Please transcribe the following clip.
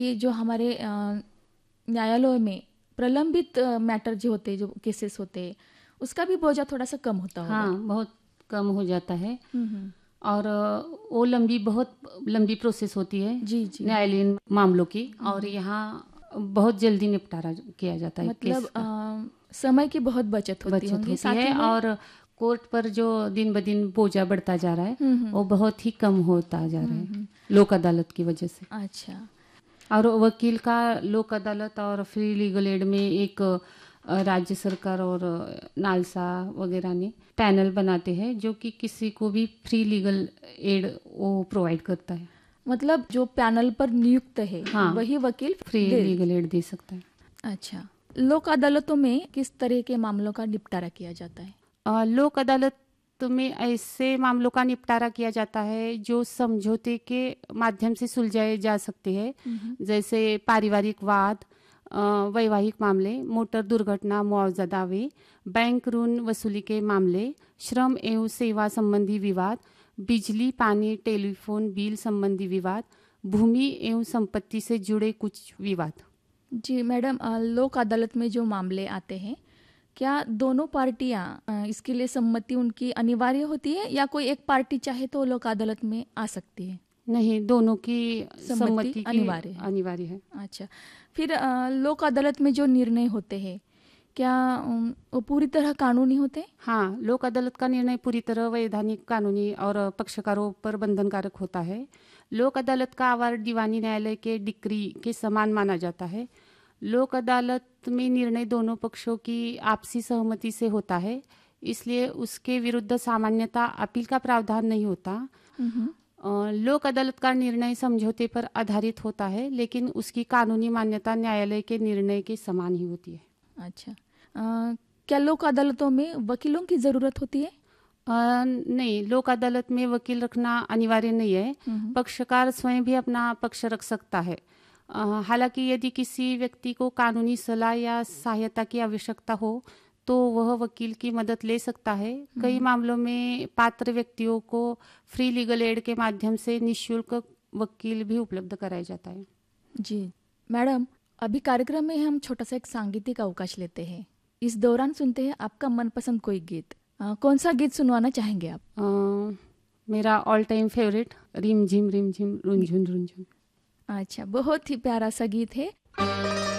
ये जो हमारे न्यायालयों में प्रलंबित मैटर जो होते हैं, जो केसेस होते हैं, उसका भी बोझा थोड़ा सा कम होता होगा। हाँ, बहुत कम हो जाता है। हम्म। और वो बहुत लंबी प्रोसेस होती है जी जी। न्यायालयीन मामलों की, और यहाँ बहुत जल्दी निपटारा किया जाता है केस मतलब का। समय की बहुत बचत होती बचत होंगी, होती साथ है, ही में। और कोर्ट पर जो दिन ब दिन बोझा बढ़ता जा रहा है वो बहुत ही कम होता जा रहा है लोक अदालत की वजह से। अच्छा। और वकील का लोक अदालत और फ्री लीगल एड में एक राज्य सरकार और नालसा वगैरह ने पैनल बनाते हैं जो कि किसी को भी फ्री लीगल एड वो प्रोवाइड करता है। मतलब जो पैनल पर नियुक्त है, हाँ, वही वकील फ्री दे। लीगल एड दे सकता है। अच्छा। लोक अदालतों में किस तरह के मामलों का निपटारा किया जाता है? लोक अदालत में ऐसे मामलों का निपटारा किया जाता है जो समझौते के माध्यम से सुलझाए जा सकते हैं, जैसे पारिवारिक वाद, वैवाहिक मामले, मोटर दुर्घटना मुआवजा दावे, बैंक ऋण वसूली के मामले, श्रम एवं सेवा संबंधी विवाद, बिजली पानी टेलीफोन बिल संबंधी विवाद, भूमि एवं संपत्ति से जुड़े कुछ विवाद। जी मैडम, लोक अदालत में जो मामले आते हैं, क्या दोनों पार्टियां इसके लिए सम्मति उनकी अनिवार्य होती है, या कोई एक पार्टी चाहे तो लोक अदालत में आ सकती है? नहीं, दोनों की सम्मति सम्मति अनिवार्य है। अच्छा। फिर लोक अदालत में जो निर्णय होते हैं, क्या वो पूरी तरह कानूनी होते हैं? हाँ, लोक अदालत का निर्णय पूरी तरह वैधानिक, कानूनी और पक्षकारों पर बंधनकारक होता है। लोक अदालत का आवार दीवानी न्यायालय के डिक्री के समान माना जाता है। लोक अदालत में निर्णय दोनों पक्षों की आपसी सहमति से होता है, इसलिए उसके विरुद्ध सामान्यतः अपील का प्रावधान नहीं होता। लोक अदालत का निर्णय समझौते पर आधारित होता है, लेकिन उसकी कानूनी मान्यता न्यायालय के निर्णय के समान ही होती है। अच्छा। क्या लोक अदालतों में वकीलों की जरूरत होती है? नहीं, लोक अदालत में वकील रखना अनिवार्य नहीं है। पक्षकार स्वयं भी अपना पक्ष रख सकता है। हालांकि यदि किसी व्यक्ति को कानूनी सलाह या सहायता की आवश्यकता हो तो वह वकील की मदद ले सकता है। कई मामलों में पात्र व्यक्तियों को फ्री लीगल एड के माध्यम से निःशुल्क वकील भी उपलब्ध कराया जाता है। जी मैडम, अभी कार्यक्रम में हम छोटा सा एक सांगीतिक अवकाश लेते हैं। इस दौरान सुनते हैं आपका मनपसंद कोई गीत। कौन सा गीत सुनवाना चाहेंगे आप? मेरा ऑल टाइम फेवरेट रिम झिम रुंझुन रुंझुन। अच्छा, बहुत ही प्यारा सा गीत है।